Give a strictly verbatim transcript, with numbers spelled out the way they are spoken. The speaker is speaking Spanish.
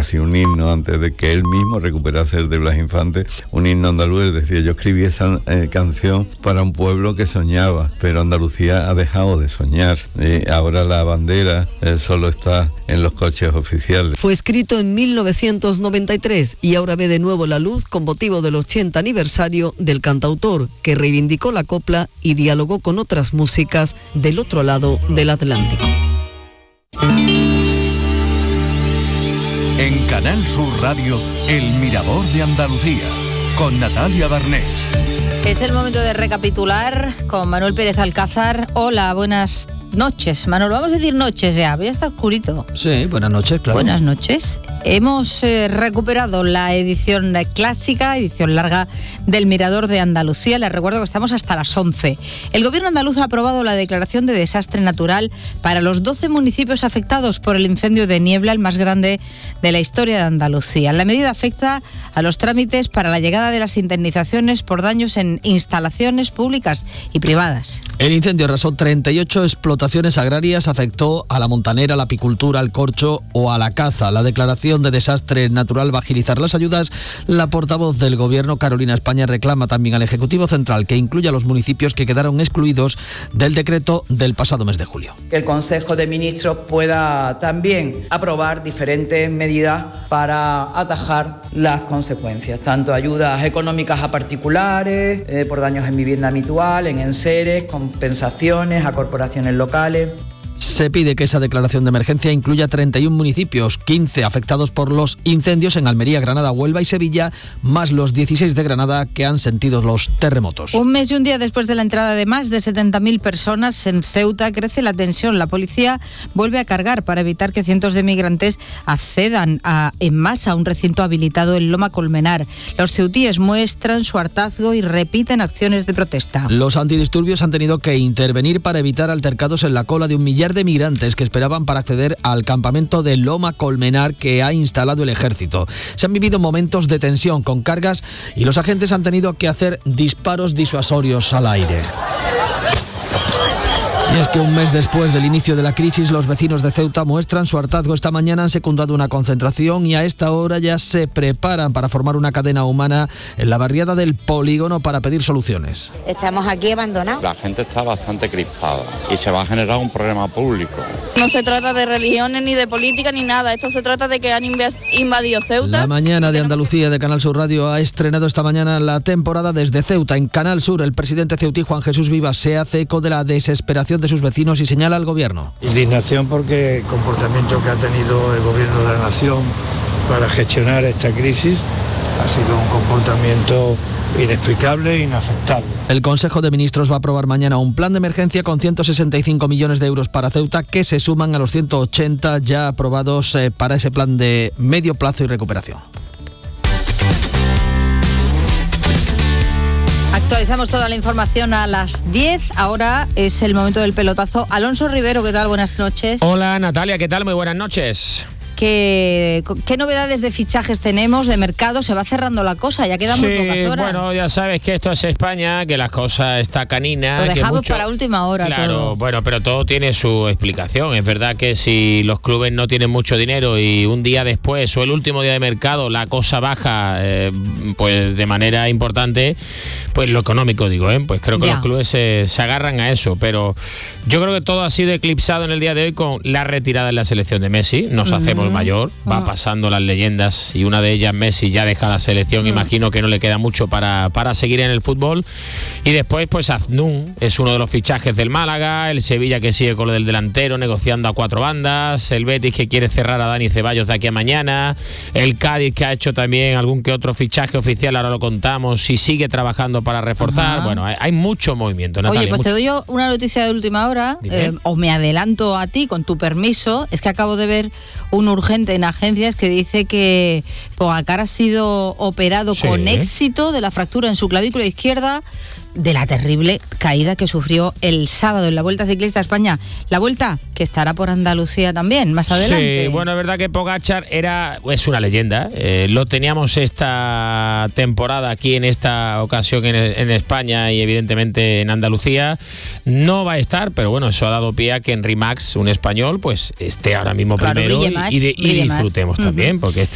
casi un himno antes de que él mismo recuperase el de Blas Infante, un himno andaluz. Decía, yo escribí esa eh, canción para un pueblo que soñaba, pero Andalucía ha dejado de soñar. Eh, ahora la bandera eh, solo está en los coches oficiales. Fue escrito en mil novecientos noventa y tres y ahora ve de nuevo la luz con motivo del ochenta aniversario del cantautor, que reivindicó la copla y dialogó con otras músicas del otro lado del Atlántico. En Canal Sur Radio, El Mirador de Andalucía, con Natalia Barnés. Es el momento de recapitular con Manuel Pérez Alcázar. Hola, buenas noches. Manuel, vamos a decir noches ya, ya está oscurito. Sí, buenas noches, claro. Buenas noches. Hemos eh, recuperado la edición clásica, edición larga del Mirador de Andalucía. Les recuerdo que estamos hasta las once. El gobierno andaluz ha aprobado la declaración de desastre natural para los doce municipios afectados por el incendio de Niebla, el más grande de la historia de Andalucía. La medida afecta a los trámites para la llegada de las indemnizaciones por daños en instalaciones públicas y privadas. El incendio arrasó treinta y ocho explotaciones agrarias, afectó a la montanera, la apicultura, al corcho o a la caza. La declaración de desastre natural va a agilizar las ayudas. La portavoz del Gobierno, Carolina España, reclama también al Ejecutivo Central que incluya a los municipios que quedaron excluidos del decreto del pasado mes de julio. Que el Consejo de Ministros pueda también aprobar diferentes medidas para atajar las consecuencias, tanto ayudas económicas a particulares, eh, por daños en vivienda habitual, en enseres, compensaciones a corporaciones locales. Se pide que esa declaración de emergencia incluya treinta y un municipios, quince afectados por los incendios en Almería, Granada, Huelva y Sevilla, más los dieciséis de Granada que han sentido los terremotos. Un mes y un día después de la entrada de más de setenta mil personas en Ceuta, crece la tensión. La policía vuelve a cargar para evitar que cientos de migrantes accedan a, en masa a un recinto habilitado en Loma Colmenar. Los ceutíes muestran su hartazgo y repiten acciones de protesta. Los antidisturbios han tenido que intervenir para evitar altercados en la cola de un millar de migrantes que esperaban para acceder al campamento de Loma Colmenar que ha instalado el ejército. Se han vivido momentos de tensión con cargas y los agentes han tenido que hacer disparos disuasorios al aire. Y es que un mes después del inicio de la crisis, los vecinos de Ceuta muestran su hartazgo. Esta mañana han secundado una concentración y a esta hora ya se preparan para formar una cadena humana en la barriada del Polígono para pedir soluciones. Estamos aquí abandonados. La gente está bastante crispada y se va a generar un problema público. No se trata de religiones, ni de política, ni nada. Esto se trata de que han invadido Ceuta. La mañana de Andalucía de Canal Sur Radio ha estrenado esta mañana la temporada desde Ceuta. En Canal Sur, el presidente ceutí, Juan Jesús Vivas, se hace eco de la desesperación de sus vecinos y señala al gobierno. Indignación porque el comportamiento que ha tenido el gobierno de la nación para gestionar esta crisis ha sido un comportamiento inexplicable e inaceptable. El Consejo de Ministros va a aprobar mañana un plan de emergencia con ciento sesenta y cinco millones de euros para Ceuta, que se suman a los ciento ochenta ya aprobados eh, para ese plan de medio plazo y recuperación. Actualizamos toda la información a las diez. Ahora es el momento del pelotazo. Alonso Rivero, ¿qué tal? Buenas noches. Hola Natalia, ¿qué tal? Muy buenas noches. ¿Qué, ¿Qué novedades de fichajes tenemos, de mercado? Se va cerrando la cosa, ya quedan sí, muy pocas horas. Bueno, ya sabes que esto es España, que la cosa está canina. Lo dejamos que mucho... para última hora. Claro, todo. Bueno, pero todo tiene su explicación. Es verdad que si los clubes no tienen mucho dinero y un día después o el último día de mercado la cosa baja eh, pues de manera importante, pues lo económico digo, ¿eh? Pues creo que ya. Los clubes se, se agarran a eso. Pero yo creo que todo ha sido eclipsado en el día de hoy con la retirada de la selección de Messi. Nos uh-huh. hacemos mayor, va pasando las leyendas y una de ellas, Messi, ya deja la selección, mm. imagino que no le queda mucho para, para seguir en el fútbol. Y después pues Aznún es uno de los fichajes del Málaga, el Sevilla que sigue con lo del delantero negociando a cuatro bandas, el Betis que quiere cerrar a Dani Ceballos de aquí a mañana, el Cádiz que ha hecho también algún que otro fichaje oficial, ahora lo contamos, y sigue trabajando para reforzar. Ajá. Bueno, hay, hay mucho movimiento, Natalia. Oye, pues mucho. te doy yo una noticia de última hora, eh, o me adelanto a ti con tu permiso. Es que acabo de ver un urgente en agencias que dice que Pogacar ha sido operado sí. con éxito de la fractura en su clavícula izquierda de la terrible caída que sufrió el sábado en la Vuelta Ciclista a España. La Vuelta que estará por Andalucía también, más adelante. Sí, bueno, es verdad que Pogacar era, es una leyenda. Eh, lo teníamos esta temporada aquí en esta ocasión en, en España y evidentemente en Andalucía. No va a estar, pero bueno, eso ha dado pie a que Henry Max, un español, pues esté ahora mismo claro, primero más, y, de, y disfrutemos más. también, uh-huh. porque este